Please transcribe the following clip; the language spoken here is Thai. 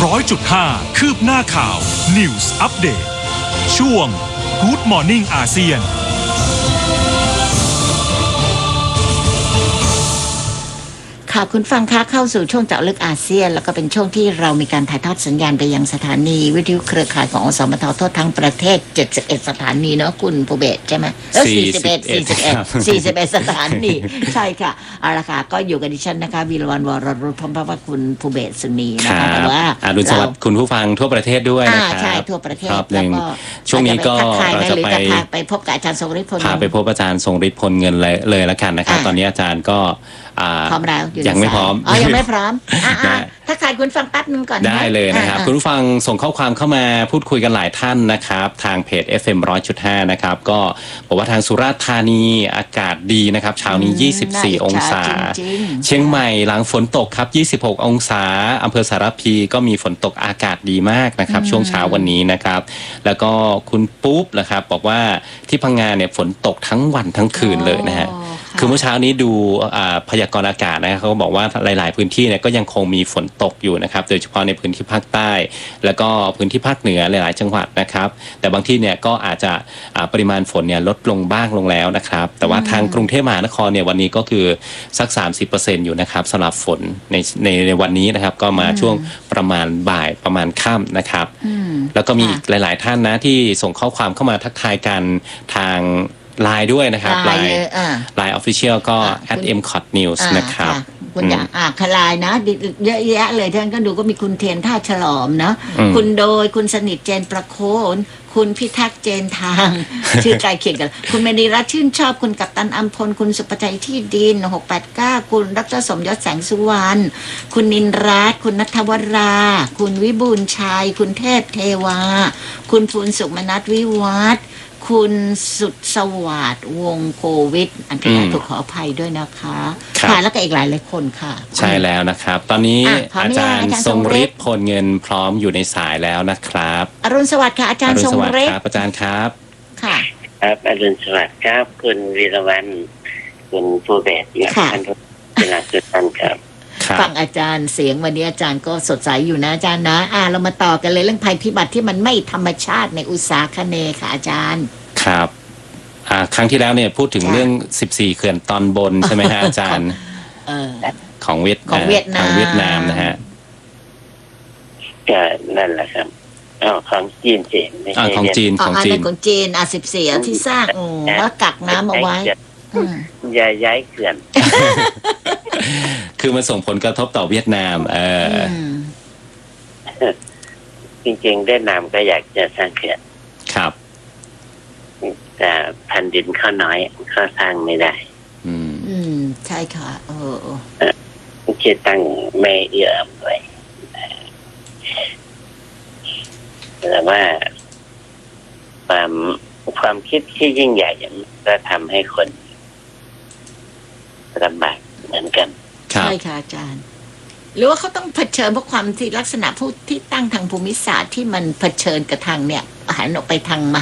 100.5 คืบหน้าข่าว News Update ช่วง Good Morning อาเซียนค่ะคุณฟังคะเข้าสู่ช่วงเจาะลึกอาเซียนแล้วก็เป็นช่วงที่เรามีการถ่ายทอดสัญญาณไปยังสถานีวิทยุเครือข่ายของอสมททั่วทั้งประเทศ71สถานีเนาะคุณภูเบศใช่ไหม41สถานีใช่ค่ะเอาละค่ะก็อยู่กับดิฉันนะคะวีรวรรณวรรุษพร้อมกับคุณภูเบศสุนีนะคะแต่ว่าอรุณสวัสดิ์คุณผู้ฟังทั่วประเทศด้วยนะครับใช่ทั่วประเทศแล้วก็ช่วงนี้ก็เราจะไปพบกับอาจารย์ทรงฤทธิ์พลพาไปพบอาจารย์ทรงฤทธิ์พลเงินเลยละกันนะครับตอนนี้อาจารย์ก็พร้อมแล้วยังไม่พร้อมยังไม่พร้อมถ้าใครคุณฟังแป๊บนึงก่อนได้เลยนะครับคุณผู้ฟังส่งข้อความเข้ามาพูดคุยกันหลายท่านนะครับทางเพจ FM 100.5 นะครับก็บอกว่าทางสุราษฎร์ธานีอากาศดีนะครับเช้านี้24องศาเชียงใหม่หลังฝนตกครับ26องศาอำเภอสารพีก็มีฝนตกอากาศดีมากนะครับช่วงเช้าวันนี้นะครับแล้วก็คุณปุ๊บนะครับบอกว่าที่พังงาเนี่ยฝนตกทั้งวันทั้งคืนเลยนะฮะคือเมื่อเช้านี้ดูพยากรณ์อากาศนะครับเขาบอกว่าหลายๆพื้นที่เนี่ยก็ยังคงมีฝนตกอยู่นะครับโดยเฉพาะในพื้นที่ภาคใต้แล้วก็พื้นที่ภาคเหนือหลายๆจังหวัดนะครับแต่บางที่เนี่ยก็อาจจะปริมาณฝนเนี่ยลดลงบ้างลงแล้วนะครับแต่ว่าทางกรุงเทพมหานครเนี่ยวันนี้ก็คือสัก 30% อยู่นะครับสำหรับฝนในวันนี้นะครับก็มาช่วงประมาณบ่ายประมาณค่ำนะครับแล้วก็มีอีกหลายๆท่านนะที่ส่งข้อความเข้ามาทักทายกันทางไลน์ด้วยนะครับไลน์ Official ก็ @mcotnews นะครับคุณอยากคลายนะเยอะแยะเลยท่านก็ดูก็มีคุณเทียนท่าฉลอมนะคุณโดยคุณสนิทเจนประโคนคุณพิทักษ์เจนทางชื่อใกล้เคียงกันคุณเมณีรัตน์ชื่นชอบคุณกัปตันอัมพลคุณสุประชัยที่ดิน689คุณดร.สมยศแสงสุวรรณคุณนินรัตน์คุณณัฐวราคุณวิบูลย์ชัยคุณเทพเทวาคุณภูลสุขมนัสวิวัฒน์คุณสุดสวัสดิ์วงโควิดอันที่ถูกขออภัยด้วยนะคะค่ะแล้วก็อีกหลายคนค่ะใช่แล้วนะครับตอนนี้อาจารย์ทรงฤทธิ์พลเงินพร้อมอยู่ในสายแล้วนะครับอรุณสวัสดิ์ค่ะอาจารย์ทรงฤทธิ์ครับอาจารย์ครับค่ะครับอรุณสวัสดิ์ครับคุณวีรวรรณคุณภูเบศและท่านผู้ชมทุกท่านครับฟังอาจารย์เสียงวันนี้อาจารย์ก็สดใสอยู่นะอาจารย์นะเรามาต่อกันเลยเรื่องภัยพิบัติที่มันไม่ธรรมชาติในอุตสาคเนย์ค่ะอาจารย์ครับครั้งที่แล้วเนี่ยพูดถึงเรื่อง14เขื่อนตอนบนใช่ไหมฮะอาจารย์ของเวียดนามนะฮะก็นั่นแหละครับของจีนของจีนของจีน14ที่สร้างแล้วกักน้ำเอาไว้ย้ายเขื่อนคือมันส่งผลกระทบต่อเวียดนามจริงๆเวียดนามก็อยากจะสร้างเขื่อนครับแต่แผ่นดินเขาน้อยเขาสร้างไม่ได้ใช่ค่ะคิดตั้งไม่เอื้ออำนวยแต่ว่าความคิดที่ยิ่งใหญ่ก็ทำให้คนลำบากเหมือนกันใช่ค่ะอาจารย์หรือว่าเขาต้องเผชิญเพราะความที่ลักษณะผู้ที่ตั้งทางภูมิศาสตร์ที่มันเผชิญกับทางเนี่ยหันออกไปทาง